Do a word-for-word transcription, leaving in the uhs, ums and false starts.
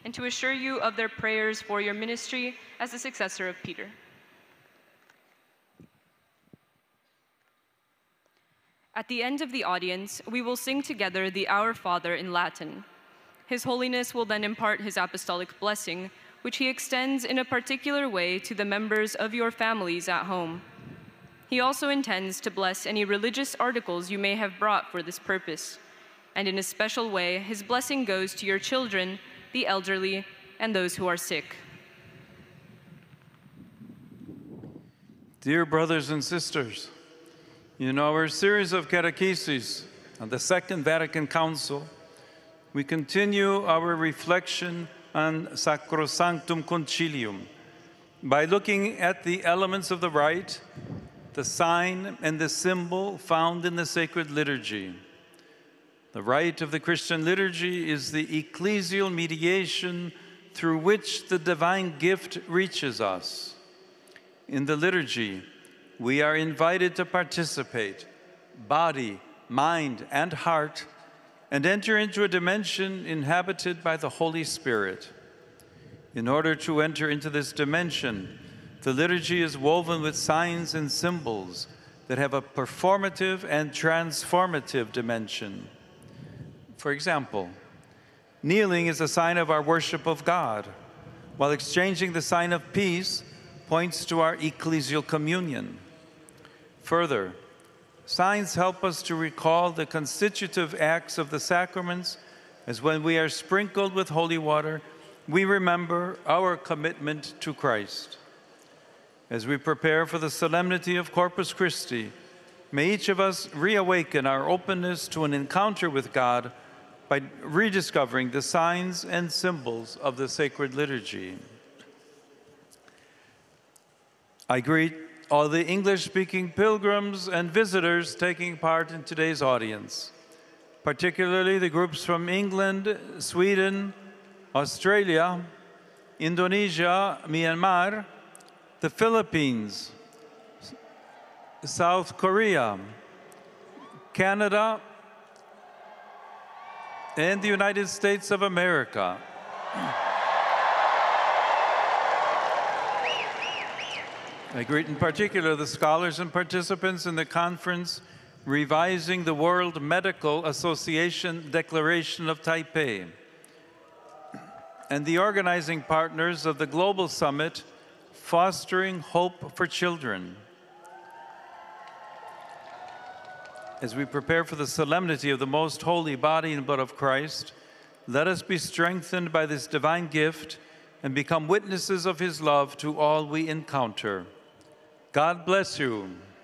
and to assure you of their prayers for your ministry as the successor of Peter. At the end of the audience, we will sing together the Our Father in Latin. His Holiness will then impart his apostolic blessing, which he extends in a particular way to the members of your families at home. He also intends to bless any religious articles you may have brought for this purpose. And in a special way, his blessing goes to your children, the elderly, and those who are sick. Dear brothers and sisters, in our series of catechesis on the Second Vatican Council, we continue our reflection on Sacrosanctum Concilium by looking at the elements of the rite, the sign, and the symbol found in the sacred liturgy. The rite of the Christian liturgy is the ecclesial mediation through which the divine gift reaches us. In the liturgy, we are invited to participate, body, mind, and heart, and enter into a dimension inhabited by the Holy Spirit. In order to enter into this dimension, the liturgy is woven with signs and symbols that have a performative and transformative dimension. For example, kneeling is a sign of our worship of God, while exchanging the sign of peace points to our ecclesial communion. Further, signs help us to recall the constitutive acts of the sacraments, as when we are sprinkled with holy water, we remember our commitment to Christ. As we prepare for the solemnity of Corpus Christi, may each of us reawaken our openness to an encounter with God by rediscovering the signs and symbols of the sacred liturgy. I greet all the English-speaking pilgrims and visitors taking part in today's audience, particularly the groups from England, Sweden, Australia, Indonesia, Myanmar, the Philippines, South Korea, Canada, and the United States of America. I greet in particular the scholars and participants in the conference Revising the World Medical Association Declaration of Taipei, and the organizing partners of the Global Summit, Fostering Hope for Children. As we prepare for the solemnity of the most holy body and blood of Christ, let us be strengthened by this divine gift and become witnesses of his love to all we encounter. God bless you.